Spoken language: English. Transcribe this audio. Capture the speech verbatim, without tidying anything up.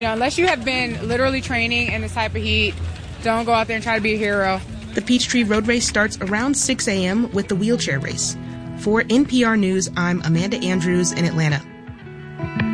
You know, unless you have been literally training in this type of heat, don't go out there and try to be a hero. The Peachtree Road Race starts around six a.m. with the wheelchair race. For N P R News, I'm Amanda Andrews in Atlanta.